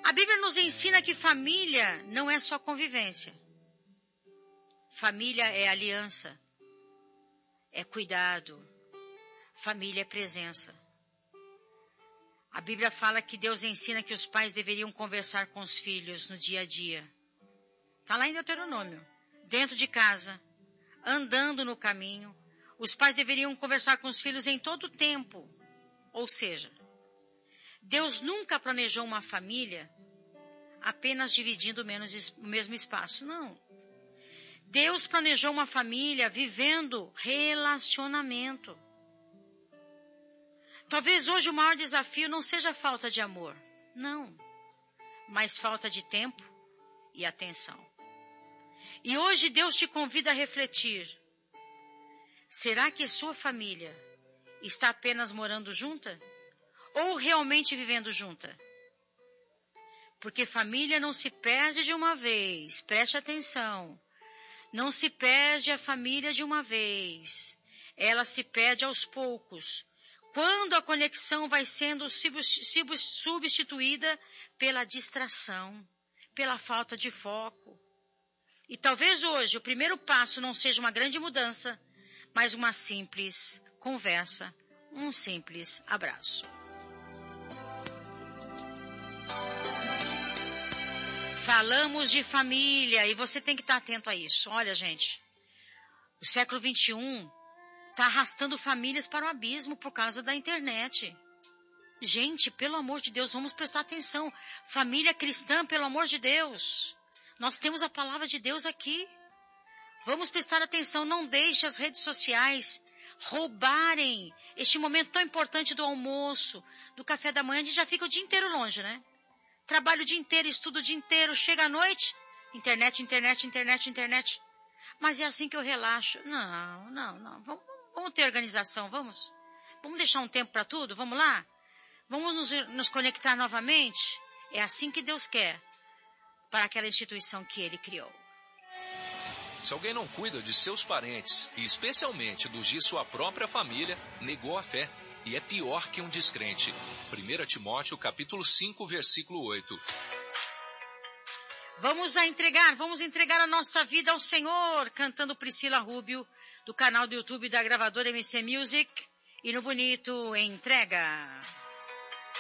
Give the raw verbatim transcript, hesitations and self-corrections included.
A Bíblia nos ensina que família não é só convivência. Família é aliança, é cuidado, família é presença. A Bíblia fala que Deus ensina que os pais deveriam conversar com os filhos no dia a dia. Está lá em Deuteronômio. Dentro de casa, andando no caminho, os pais deveriam conversar com os filhos em todo o tempo. Ou seja, Deus nunca planejou uma família apenas dividindo o mesmo espaço. Não. Deus planejou uma família vivendo relacionamento. Talvez hoje o maior desafio não seja falta de amor. Não. Mas falta de tempo e atenção. E hoje Deus te convida a refletir. Será que sua família está apenas morando junta? Ou realmente vivendo junta? Porque família não se perde de uma vez. Preste atenção. Não se perde a família de uma vez. Ela se perde aos poucos. Quando a conexão vai sendo substituída pela distração, pela falta de foco. E talvez hoje o primeiro passo não seja uma grande mudança, mas uma simples conversa, um simples abraço. Falamos de família e você tem que estar atento a isso. Olha, gente, o século vinte e um está arrastando famílias para o abismo por causa da internet. Gente, pelo amor de Deus, vamos prestar atenção. Família cristã, pelo amor de Deus. Nós temos a palavra de Deus aqui. Vamos prestar atenção. Não deixe as redes sociais roubarem este momento tão importante do almoço, do café da manhã. A gente já fica o dia inteiro longe, né? Trabalho o dia inteiro, estudo o dia inteiro. Chega à noite, internet, internet, internet, internet. Mas é assim que eu relaxo. Não, não, não. Vamos, vamos ter organização, vamos? Vamos deixar um tempo para tudo? Vamos lá? Vamos nos, nos conectar novamente? É assim que Deus quer para aquela instituição que Ele criou. Se alguém não cuida de seus parentes, e especialmente dos de sua própria família, negou a fé. E é pior que um descrente. primeiro Timóteo, capítulo cinco, versículo oito. Vamos a entregar, vamos entregar a nossa vida ao Senhor, cantando Priscila Rubio, do canal do YouTube da gravadora M C Music, e no bonito Entrega.